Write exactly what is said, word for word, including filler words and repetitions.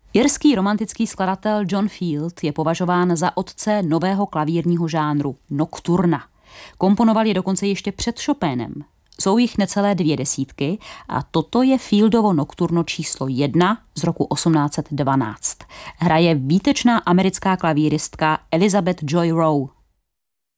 Irský romantický skladatel John Field je považován za otce nového klavírního žánru nocturna. Komponoval je dokonce ještě před Chopinem. Jsou jich necelé dvě desítky a toto je Fieldovo nocturno číslo jedna z roku osmnáct set dvanáct. Hraje výtečná americká klavíristka Elizabeth Joy Rowe.